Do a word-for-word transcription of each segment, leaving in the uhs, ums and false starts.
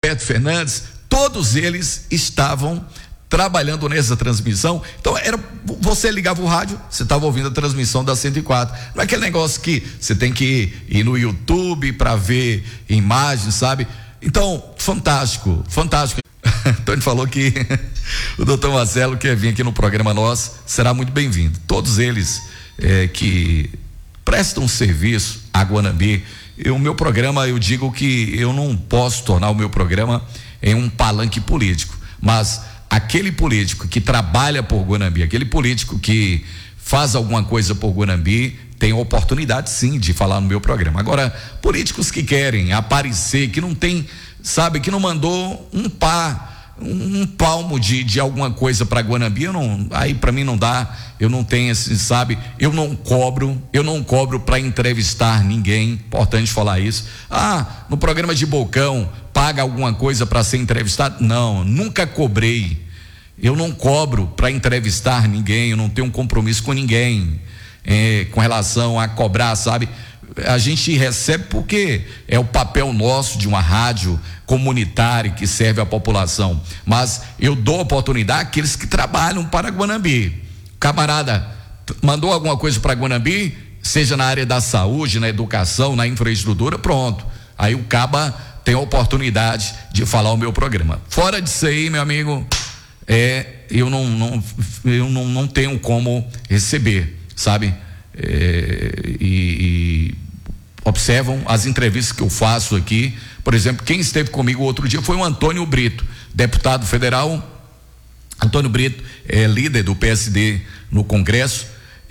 Roberto Fernandes, todos eles estavam trabalhando nessa transmissão. Então era, você ligava o rádio, você estava ouvindo a transmissão da cento e quatro. Não é aquele negócio que você tem que ir no YouTube para ver imagens, sabe? Então, fantástico, fantástico. Antônio falou que o doutor Marcelo quer vir aqui no programa nosso, será muito bem-vindo. Todos eles é, que prestam serviço a Guanambi. O meu programa, eu digo que eu não posso tornar o meu programa em um palanque político, mas aquele político que trabalha por Guanambi, aquele político que faz alguma coisa por Guanambi, tem oportunidade sim de falar no meu programa. Agora, políticos que querem aparecer, que não tem, sabe, que não mandou um pá, um, um palmo de, de alguma coisa para Guanambi, eu não, aí para mim não dá, eu não tenho esse, sabe, eu não cobro, eu não cobro para entrevistar ninguém, importante falar isso. Ah, no programa de Bocão, paga alguma coisa para ser entrevistado? Não, nunca cobrei, eu não cobro para entrevistar ninguém, eu não tenho um compromisso com ninguém, é, com relação a cobrar, sabe? A gente recebe porque é o papel nosso de uma rádio comunitária que serve a população, mas eu dou oportunidade àqueles que trabalham para Guanambi. Camarada mandou alguma coisa para Guanambi, seja na área da saúde, na educação, na infraestrutura, pronto, aí o caba tem a oportunidade de falar o meu programa. Fora disso aí, meu amigo, é, eu não, não, eu não, não tenho como receber, sabe? É, e, e observam as entrevistas que eu faço aqui. Por exemplo, quem esteve comigo outro dia foi o Antônio Brito, deputado federal. Antônio Brito é líder do P S D no Congresso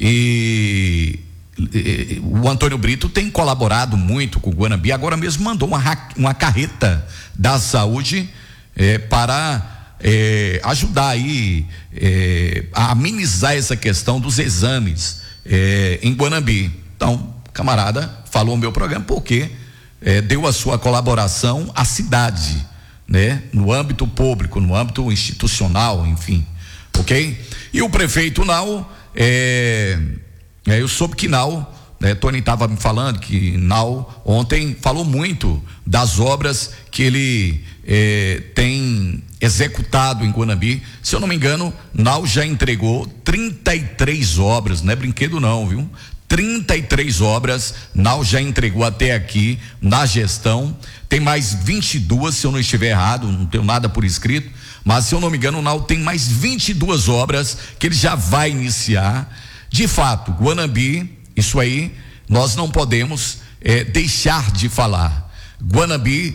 e, e o Antônio Brito tem colaborado muito com o Guanambi. Agora mesmo mandou uma, uma carreta da saúde é, para é, ajudar aí é, a amenizar essa questão dos exames É, em Guanambi. Então, camarada, falou o meu programa porque é, deu a sua colaboração à cidade, né? No âmbito público, no âmbito institucional, enfim, ok? E o prefeito Nau, é, é, eu soube que Nau, né? Tony estava me falando que Nau ontem falou muito das obras que ele é, tem executado em Guanambi. Se eu não me engano, Nau já entregou trinta e três obras, não é brinquedo não, viu? trinta e três obras, Nau já entregou até aqui na gestão. Tem mais vinte e duas, se eu não estiver errado, não tenho nada por escrito, mas se eu não me engano, Nau tem mais vinte e duas obras que ele já vai iniciar. De fato, Guanambi, isso aí, nós não podemos é, deixar de falar. Guanambi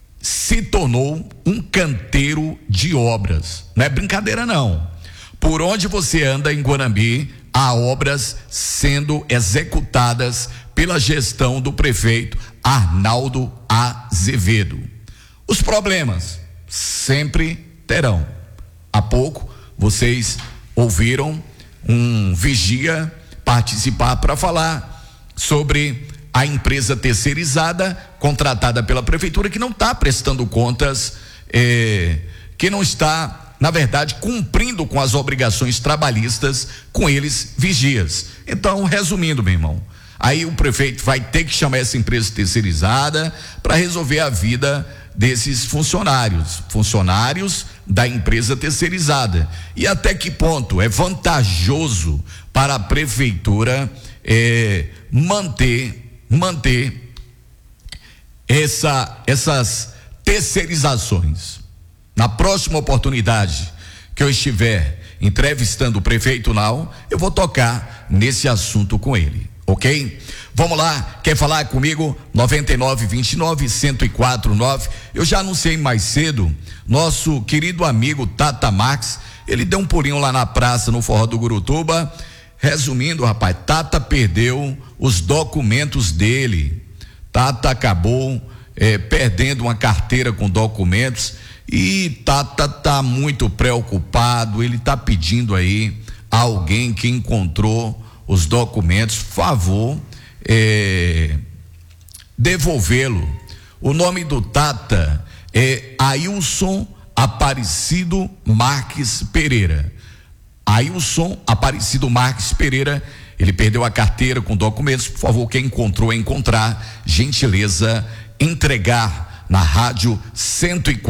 se tornou um canteiro de obras, não é brincadeira não. Por onde você anda em Guanambi, há obras sendo executadas pela gestão do prefeito Arnaldo Azevedo. Os problemas sempre terão. Há pouco vocês ouviram um vigia participar para falar sobre a empresa terceirizada contratada pela prefeitura que não está prestando contas, eh, que não está, na verdade, cumprindo com as obrigações trabalhistas com eles vigias. Então, resumindo, meu irmão, aí o prefeito vai ter que chamar essa empresa terceirizada para resolver a vida desses funcionários, funcionários da empresa terceirizada. E até que ponto é vantajoso para a prefeitura eh, manter manter essa, essas terceirizações. Na próxima oportunidade que eu estiver entrevistando o prefeito Nau, eu vou tocar nesse assunto com ele, ok? Vamos lá, quer falar comigo? noventa e nove, vinte e nove, cento e quatro, nove. Eu já anunciei mais cedo, nosso querido amigo Tata Marques, ele deu um pulinho lá na praça no Forró do Gurutuba. Resumindo, rapaz, Tata perdeu os documentos dele. Tata acabou eh, perdendo uma carteira com documentos e Tata tá muito preocupado. Ele tá pedindo aí a alguém que encontrou os documentos, favor, eh, devolvê-lo. O nome do Tata é Ailson Aparecido Marques Pereira. Ailson Aparecido Marques Pereira, ele perdeu a carteira com documentos. Por favor, quem encontrou, encontrar, gentileza, entregar na rádio cento e quatro.